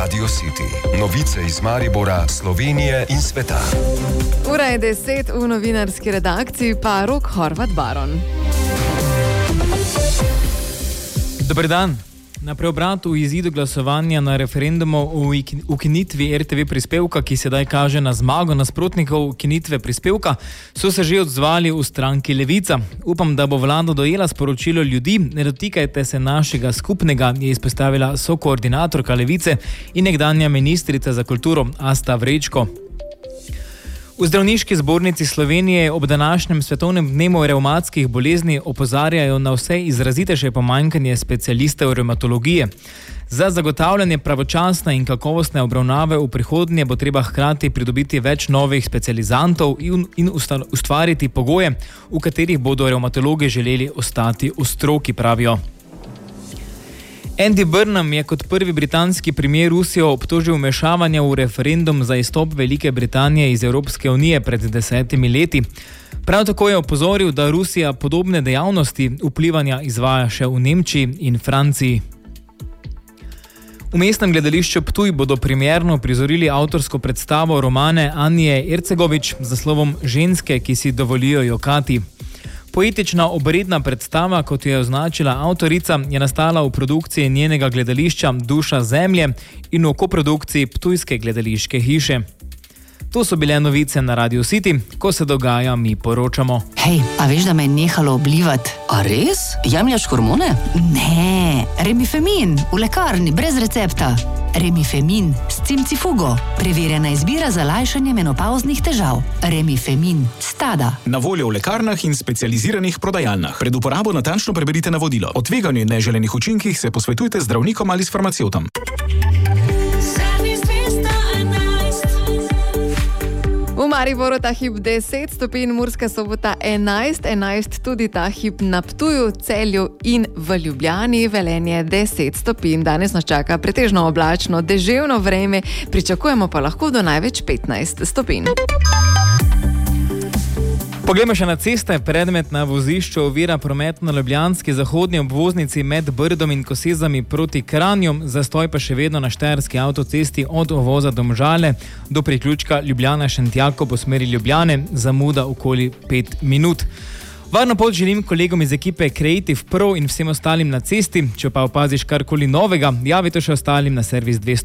Radio City. Novice iz Maribora, Slovenije in sveta. Ura je 10, v novinarski redakciji pa Rok Horvat Baron. Dober dan. Na preobratu v izidu glasovanja na referendumu o ukinitvi RTV prispevka, ki sedaj kaže na zmago nasprotnikov ukinitve prispevka, so se že odzvali v stranki Levica. Upam, da bo vlada dojela sporočilo ljudi, ne dotikajte se našega skupnega, je izpostavila sokoordinatorka Levice in nekdanja ministrica za kulturo Asta Vrečko. V Zdravniški zbornici Slovenije ob današnjem svetovnem dnevu revmatskih bolezni opozarjajo na vse izrazitejše pomanjkanje specialistov revmatologije. Za zagotavljanje pravočasne in kakovostne obravnave v prihodnje bo treba hkrati pridobiti več novih specializantov in ustvariti pogoje, v katerih bodo revmatologi želeli ostati v stroki, pravijo. Andy Burnham je kot prvi britanski premier Rusijo obtožil vmešavanja v referendum za izstop Velike Britanije iz Evropske unije pred 10 leti. Prav tako je opozoril, da Rusija podobne dejavnosti vplivanja izvaja še v Nemčiji in Franciji. V mestnem gledališču Ptuj bodo premierno prizorili avtorsko predstavo romane Anje Ercegović z naslovom Ženske, ki si dovolijo jokati. Poetična obredna predstava, kot jo je označila avtorica, je nastala v produkciji njenega gledališča Duša zemlje in v koprodukciji Ptujske gledališke hiše. To so bile novice na Radio City, ko se dogaja, mi poročamo. Hej, a veš, da me je nehalo oblivat? A res? Jemlješ hormone? Ne, Remifemin, v lekarni, brez recepta. Remifemin s cimcifugo. Preverjena izbira za lajšanje menopavznih težav. Remifemin, Stada. Na voljo v lekarnah in specializiranih prodajalnah. Pred uporabo natančno preberite navodilo. O tveganju in neželenih učinkih se posvetujte z zdravnikom ali s farmacevtom. V Mariboru ta hip 10 stopinj, Murska Sobota 11 tudi ta hip na Ptuju, Celju in v Ljubljani, Velenje 10 stopinj. Danes nas čaka pretežno oblačno, deževno vreme, pričakujemo pa lahko do največ 15 stopinj. Poglejmo še na ceste. Predmet na vozišču ovira promet na ljubljanski zahodni obvoznici med Brdom in Kosezami proti Kranju, zastoj pa še vedno na štajerski avtocesti od uvoza Domžale do priključka Ljubljana-Šentjakov po smeri Ljubljane, zamuda okoli 5 minut. Varno pot želim kolegom iz ekipe Creative Pro in vsem ostalim na cesti. Če pa opaziš karkoli novega, javi to še ostalim na servis 200.